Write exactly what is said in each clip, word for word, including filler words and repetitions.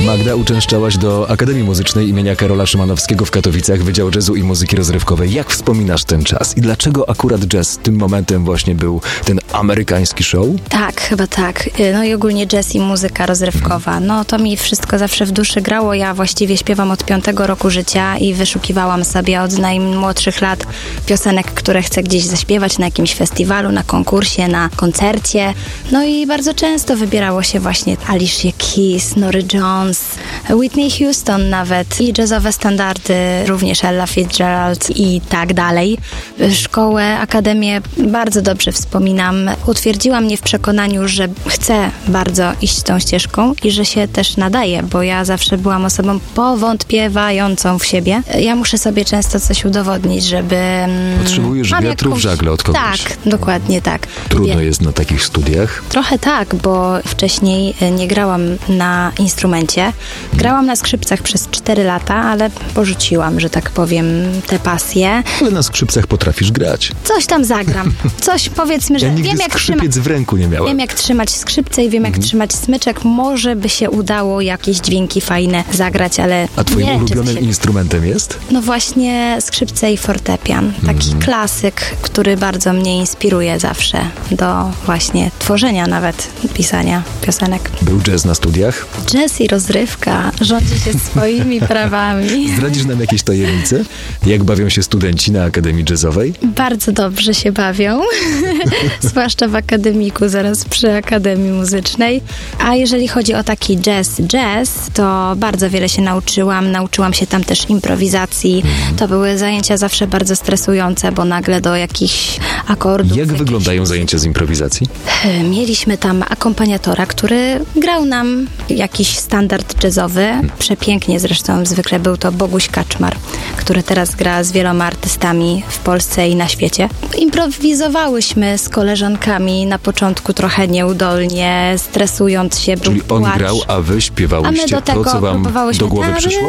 Magda, uczęszczałaś do Akademii Muzycznej imienia Karola Szymanowskiego w Katowicach, Wydział Jazzu i Muzyki Rozrywkowej. Jak wspominasz ten czas i dlaczego akurat jazz tym momentem właśnie był ten amerykański show? Tak, chyba tak. No i ogólnie jazz i muzyka rozrywkowa. No to mi wszystko zawsze w duszy grało. Ja właściwie śpiewam od piątego roku życia i wyszukiwałam sobie od najmłodszych lat piosenek, które chcę gdzieś zaśpiewać na jakimś festiwalu, na konkursie, na koncercie. No i bardzo często wybierało się właśnie Alicia Keys, Norah Jones, Whitney Houston nawet i jazzowe standardy, również Ella Fitzgerald i tak dalej. Szkołę, akademię bardzo dobrze wspominam. Utwierdziła mnie w przekonaniu, że chcę bardzo iść tą ścieżką i że się też nadaje, bo ja zawsze byłam osobą powątpiewającą w siebie. Ja muszę sobie często coś udowodnić, żeby... Potrzebujesz wiatru jakąś... w żagle od kogoś. Tak, dokładnie tak. Trudno Wie... jest na takich studiach? Trochę tak, bo wcześniej nie grałam na instrumencie. Grałam na skrzypcach przez cztery lata, ale porzuciłam, że tak powiem, te pasje. Ale na skrzypcach potrafisz grać. Coś tam zagram. Coś powiedzmy, że ja nigdy wiem jak skrzypiec trzyma... w ręku nie miałem. Wiem jak trzymać skrzypce i wiem jak mhm. trzymać smyczek. Może by się udało jakieś dźwięki fajne zagrać, ale A twoim nie ulubionym instrumentem jest? No właśnie skrzypce i fortepian. Taki mhm. klasyk, który bardzo mnie inspiruje zawsze do właśnie tworzenia nawet, pisania piosenek. Był jazz na studiach? Jazz i rozrywka rządzi się swoimi prawami. Zdradzisz nam jakieś tajemnice? Jak bawią się studenci na Akademii Jazzowej? Bardzo dobrze się bawią. Zwłaszcza w akademiku, zaraz przy Akademii Muzycznej. A jeżeli chodzi o taki jazz, jazz, to bardzo wiele się nauczyłam. Nauczyłam się tam też improwizacji. To były zajęcia zawsze bardzo stresujące, bo nagle do jakichś akordów... Jak wyglądają zajęcia z improwizacji? Mieliśmy tam akompaniatora, który grał nam jakiś standard jazzowy. Przepięknie zresztą zwykle był to Boguś Kaczmar, który teraz gra z wieloma artystami w Polsce i na świecie. Improwizowałyśmy z koleżankami na początku trochę nieudolnie, stresując się. Czyli był on płacz. grał, a wy śpiewałyście a my do tego to, co wam do głowy przyszło?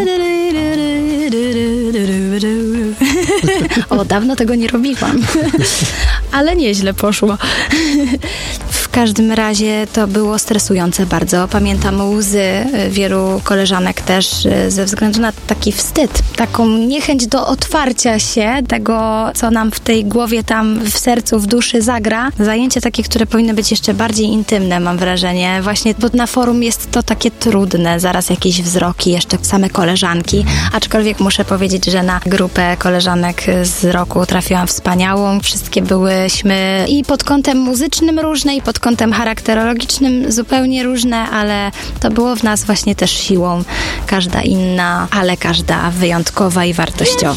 O, dawno tego nie robiłam. Ale nieźle poszło. W każdym razie to było stresujące bardzo. Pamiętam łzy wielu koleżanek też ze względu na taki wstyd, taką niechęć do otwarcia się tego, co nam w tej głowie tam w sercu, w duszy zagra. Zajęcia takie, które powinny być jeszcze bardziej intymne, mam wrażenie. Właśnie, bo na forum jest to takie trudne, zaraz jakieś wzroki, jeszcze same koleżanki. Aczkolwiek muszę powiedzieć, że na grupę koleżanek z roku trafiłam wspaniałą. Wszystkie byłyśmy i pod kątem muzycznym różne, i pod kątem charakterologicznym zupełnie różne, ale to było w nas właśnie też siłą. Każda inna, ale każda wyjątkowa i wartościowa.